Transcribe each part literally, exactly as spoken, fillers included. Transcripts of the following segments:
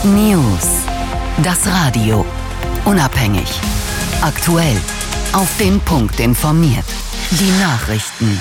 News. Das Radio. Unabhängig. Aktuell. Auf den Punkt informiert. Die Nachrichten.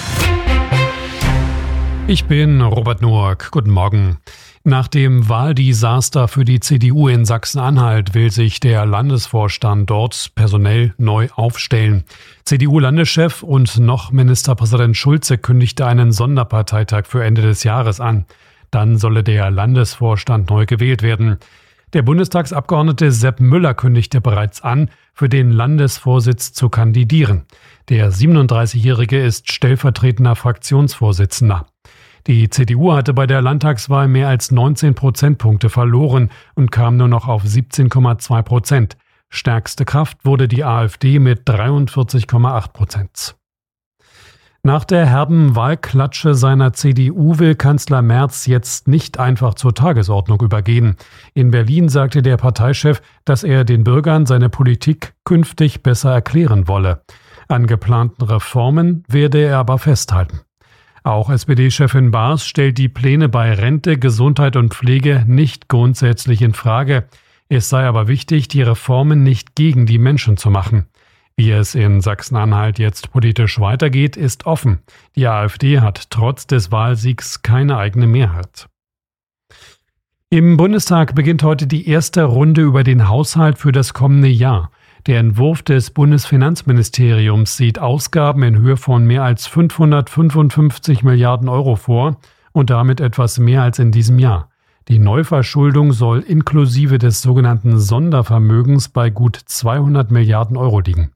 Ich bin Robert Noack. Guten Morgen. Nach dem Wahldesaster für die C D U in Sachsen-Anhalt will sich der Landesvorstand dort personell neu aufstellen. C D U-Landeschef und noch Ministerpräsident Schulze kündigte einen Sonderparteitag für Ende des Jahres an. Dann solle der Landesvorstand neu gewählt werden. Der Bundestagsabgeordnete Sepp Müller kündigte bereits an, für den Landesvorsitz zu kandidieren. Der siebenunddreißigjährige ist stellvertretender Fraktionsvorsitzender. Die C D U hatte bei der Landtagswahl mehr als neunzehn Prozentpunkte verloren und kam nur noch auf siebzehn Komma zwei Prozent. Stärkste Kraft wurde die AfD mit dreiundvierzig Komma acht Prozent. Nach der herben Wahlklatsche seiner C D U will Kanzler Merz jetzt nicht einfach zur Tagesordnung übergehen. In Berlin sagte der Parteichef, dass er den Bürgern seine Politik künftig besser erklären wolle. An geplanten Reformen werde er aber festhalten. Auch S P D-Chefin Baas stellt die Pläne bei Rente, Gesundheit und Pflege nicht grundsätzlich in Frage. Es sei aber wichtig, die Reformen nicht gegen die Menschen zu machen. Wie es in Sachsen-Anhalt jetzt politisch weitergeht, ist offen. Die AfD hat trotz des Wahlsiegs keine eigene Mehrheit. Im Bundestag beginnt heute die erste Runde über den Haushalt für das kommende Jahr. Der Entwurf des Bundesfinanzministeriums sieht Ausgaben in Höhe von mehr als fünfhundertfünfundfünfzig Milliarden Euro vor und damit etwas mehr als in diesem Jahr. Die Neuverschuldung soll inklusive des sogenannten Sondervermögens bei gut zweihundert Milliarden Euro liegen.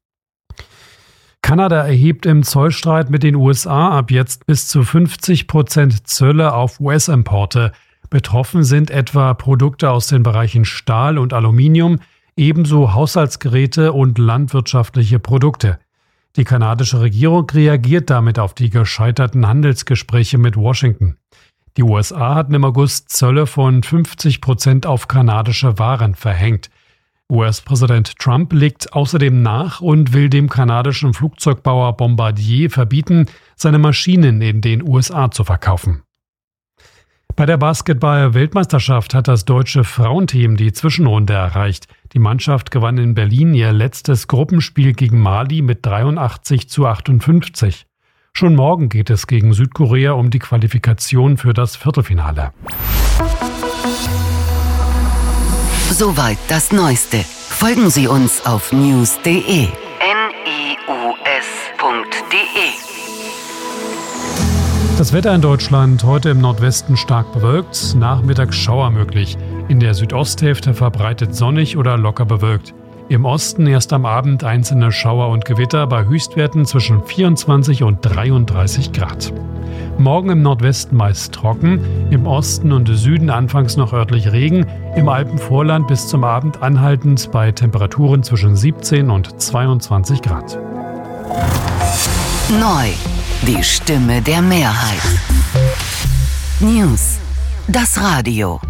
Kanada erhebt im Zollstreit mit den U S A ab jetzt bis zu fünfzig Prozent Zölle auf U S-Importe. Betroffen sind etwa Produkte aus den Bereichen Stahl und Aluminium, ebenso Haushaltsgeräte und landwirtschaftliche Produkte. Die kanadische Regierung reagiert damit auf die gescheiterten Handelsgespräche mit Washington. Die U S A hatten im August Zölle von fünfzig Prozent auf kanadische Waren verhängt. U S-Präsident Trump legt außerdem nach und will dem kanadischen Flugzeugbauer Bombardier verbieten, seine Maschinen in den U S A zu verkaufen. Bei der Basketball-Weltmeisterschaft hat das deutsche Frauenteam die Zwischenrunde erreicht. Die Mannschaft gewann in Berlin ihr letztes Gruppenspiel gegen Mali mit dreiundachtzig zu achtundfünfzig. Schon morgen geht es gegen Südkorea um die Qualifikation für das Viertelfinale. Soweit das Neueste. Folgen Sie uns auf news punkt de. N I U S punkt de. Das Wetter in Deutschland heute im Nordwesten stark bewölkt, nachmittags Schauer möglich. In der Südosthälfte verbreitet sonnig oder locker bewölkt. Im Osten erst am Abend einzelne Schauer und Gewitter bei Höchstwerten zwischen vierundzwanzig und dreiunddreißig Grad. Morgen im Nordwesten meist trocken, im Osten und Süden anfangs noch örtlich Regen, im Alpenvorland bis zum Abend anhaltend bei Temperaturen zwischen siebzehn und zweiundzwanzig Grad. Neu, die Stimme der Mehrheit. News, das Radio.